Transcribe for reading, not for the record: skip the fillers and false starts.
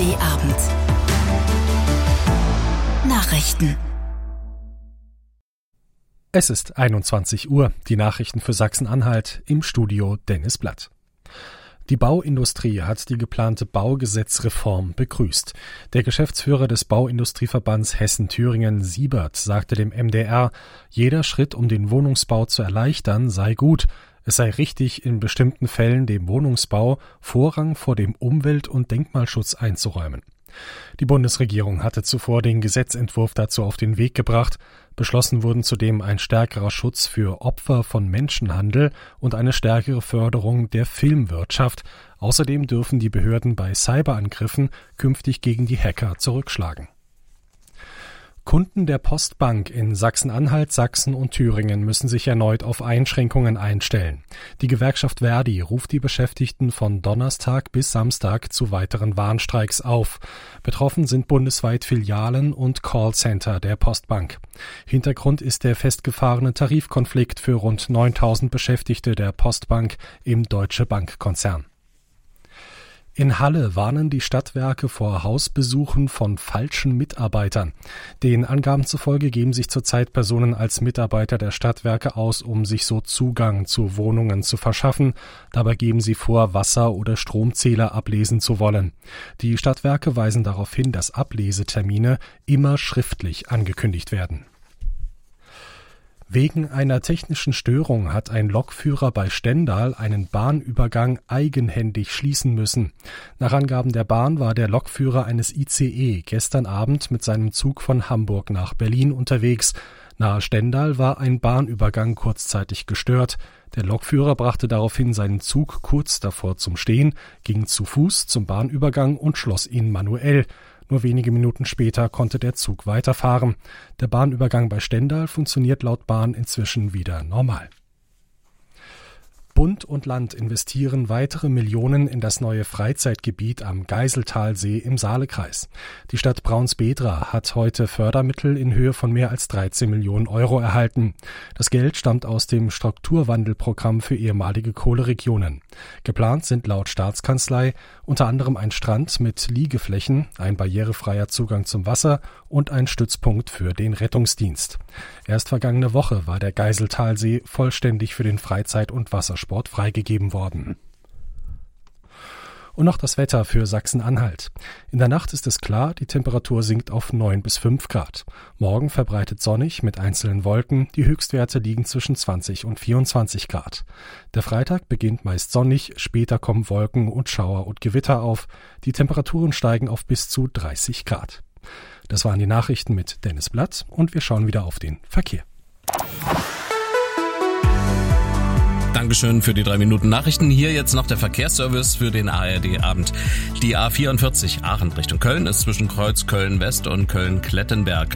ARD Abend. Nachrichten. Es ist 21 Uhr, die Nachrichten für Sachsen-Anhalt, im Studio Dennis Blatt. Die Bauindustrie hat die geplante Baugesetzreform begrüßt. Der Geschäftsführer des Bauindustrieverbands Hessen-Thüringen, Siebert, sagte dem MDR, jeder Schritt, um den Wohnungsbau zu erleichtern, sei gut. Es sei richtig, in bestimmten Fällen dem Wohnungsbau Vorrang vor dem Umwelt- und Denkmalschutz einzuräumen. Die Bundesregierung hatte zuvor den Gesetzentwurf dazu auf den Weg gebracht. Beschlossen wurden zudem ein stärkerer Schutz für Opfer von Menschenhandel und eine stärkere Förderung der Filmwirtschaft. Außerdem dürfen die Behörden bei Cyberangriffen künftig gegen die Hacker zurückschlagen. Kunden der Postbank in Sachsen-Anhalt, Sachsen und Thüringen müssen sich erneut auf Einschränkungen einstellen. Die Gewerkschaft ver.di ruft die Beschäftigten von Donnerstag bis Samstag zu weiteren Warnstreiks auf. Betroffen sind bundesweit Filialen und Callcenter der Postbank. Hintergrund ist der festgefahrene Tarifkonflikt für rund 9.000 Beschäftigte der Postbank im Deutsche Bank-Konzern. In Halle warnen die Stadtwerke vor Hausbesuchen von falschen Mitarbeitern. Den Angaben zufolge geben sich zurzeit Personen als Mitarbeiter der Stadtwerke aus, um sich so Zugang zu Wohnungen zu verschaffen. Dabei geben sie vor, Wasser- oder Stromzähler ablesen zu wollen. Die Stadtwerke weisen darauf hin, dass Ablesetermine immer schriftlich angekündigt werden. Wegen einer technischen Störung hat ein Lokführer bei Stendal einen Bahnübergang eigenhändig schließen müssen. Nach Angaben der Bahn war der Lokführer eines ICE gestern Abend mit seinem Zug von Hamburg nach Berlin unterwegs. Nahe Stendal war ein Bahnübergang kurzzeitig gestört. Der Lokführer brachte daraufhin seinen Zug kurz davor zum Stehen, ging zu Fuß zum Bahnübergang und schloss ihn manuell. Nur wenige Minuten später konnte der Zug weiterfahren. Der Bahnübergang bei Stendal funktioniert laut Bahn inzwischen wieder normal. Bund und Land investieren weitere Millionen in das neue Freizeitgebiet am Geiseltalsee im Saalekreis. Die Stadt Braunsbedra hat heute Fördermittel in Höhe von mehr als 13 Millionen Euro erhalten. Das Geld stammt aus dem Strukturwandelprogramm für ehemalige Kohleregionen. Geplant sind laut Staatskanzlei unter anderem ein Strand mit Liegeflächen, ein barrierefreier Zugang zum Wasser und ein Stützpunkt für den Rettungsdienst. Erst vergangene Woche war der Geiseltalsee vollständig für den Freizeit- und Wassersport freigegeben worden. Und noch das Wetter für Sachsen-Anhalt. In der Nacht ist es klar, die Temperatur sinkt auf 9 bis 5 Grad. Morgen verbreitet sonnig mit einzelnen Wolken, die Höchstwerte liegen zwischen 20 und 24 Grad. Der Freitag beginnt meist sonnig, später kommen Wolken und Schauer und Gewitter auf. Die Temperaturen steigen auf bis zu 30 Grad. Das waren die Nachrichten mit Dennis Blatt und wir schauen wieder auf den Verkehr. Dankeschön für die 3 Minuten Nachrichten. Hier jetzt noch der Verkehrsservice für den ARD-Abend. Die A44 Aachen Richtung Köln ist zwischen Kreuz Köln-West und Köln-Klettenberg